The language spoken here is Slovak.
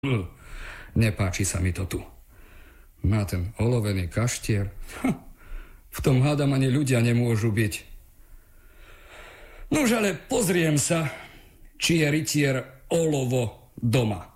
Nepáči sa mi to tu. Má ten olovený kaštier. V tom hádam ani ľudia nemôžu byť. Nož ale pozriem sa, či je rytier olovo doma.